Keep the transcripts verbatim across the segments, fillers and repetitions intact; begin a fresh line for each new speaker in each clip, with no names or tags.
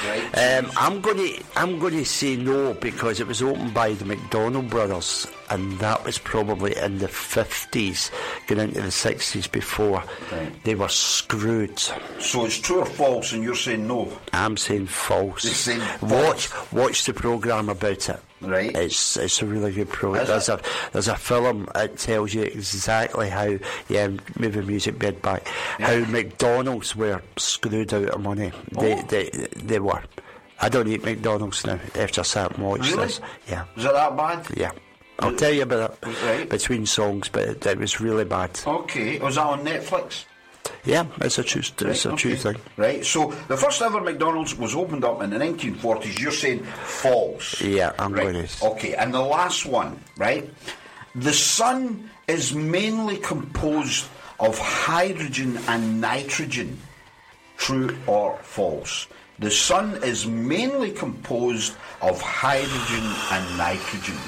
Right.
Um, I'm going to I'm going to say no, because it was opened by the McDonald brothers, and that was probably in the fifties, going into the sixties before.
Right.
They were screwed.
So it's true or false, and you're saying no?
I'm saying false.
You're saying false.
Watch watch the programme about it.
Right.
It's it's a really good program.
Is
There's
it?
a there's a film. It tells you exactly how yeah movie music bed back
Yeah.
how McDonald's were screwed out of money. They
Oh.
they they were. I don't eat McDonald's now after I sat and watched
Really?
this. Yeah.
Is it that bad?
Yeah. I'll tell you about it
Right.
between songs, but it, it was really bad.
Okay. Was that on Netflix?
Yeah, it's a true it's a
Right,
true
okay.
thing.
Right, so the first ever McDonald's was opened up in the nineteen forties. You're saying false.
Yeah, I'm
right.
going to.
Okay, and the last one, right? The sun is mainly composed of hydrogen and nitrogen. True or false? The sun is mainly composed of hydrogen and nitrogen.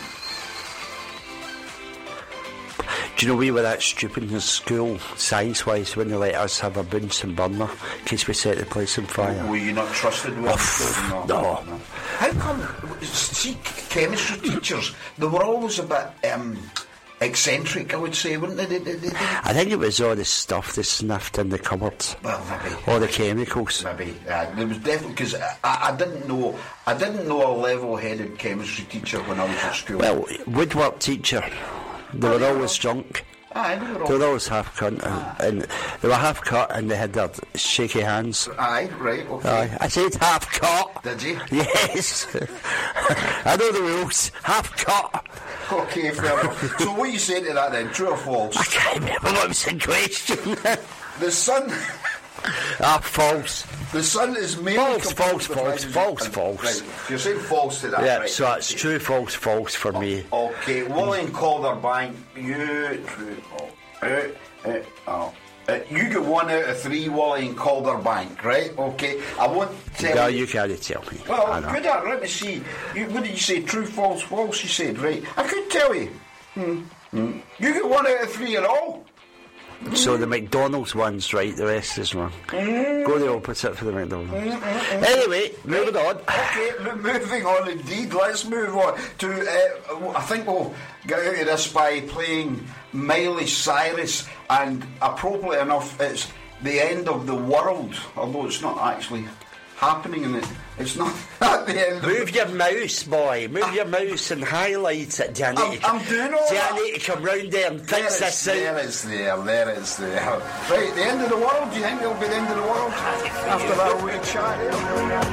Do you know we were that stupid in school, science-wise, when they let us have a Bunsen burner in case we set the place on fire?
Were you not trusted with
Oh,
it?
no.
How come, see, chemistry teachers, they were always a bit um, eccentric, I would say, wouldn't they? They, they, they?
I think it was all the stuff they sniffed in the cupboards.
Well, maybe.
All the chemicals.
Maybe. Uh, there was definitely, because I, I didn't know, I didn't know a level-headed chemistry teacher when I was at school.
Well, woodwork teacher, they
Oh,
were
yeah.
always drunk.
Aye, they were all...
They were always half cut, and, and they were half cut, and they had their shaky hands.
Aye, right, okay.
Aye, I said half cut.
Did you?
Yes. I know the rules. Half cut.
Okay, fair enough. So what are you saying to that then, true or false?
I can't remember what was the question.
The sun...
Ah, false.
The sun is mainly
False,
composed
false,
of
false,
hydrogen
false,
and-
false.
Right, you're saying false to that,
Yeah,
right?
so that's true, false, false for me.
Okay, Wally and Calder Bank, you... Oh, uh, uh, oh. Uh, you get one out of three, Wally and Calder Bank, right? Okay, I won't tell
No,
you...
you can't tell me. I
Well,
know.
good at let me see. You, what did you say? True, false, false, you said, right? I could tell you. Hmm. Hmm. You get one out of three at all.
So the McDonald's one's right, the rest is wrong.
Mm.
Go the opposite for the McDonald's. Anyway, moving on.
Okay, m- moving on indeed. Let's move on to. Uh, I think we'll get out of this by playing Miley Cyrus, and appropriately enough, it's the end of the world. Although it's not actually happening, and it, it's not at the end.
Move
of
your mouse, boy. Move your mouse and highlight it. Do I need
I'm-
to,
I'm doing all
do
that.
I need to come round there and
There
fix
it's,
this out?
there it's there, there it's there. Right, the end of the world. Do you think it'll be the end of the world after that wee chat?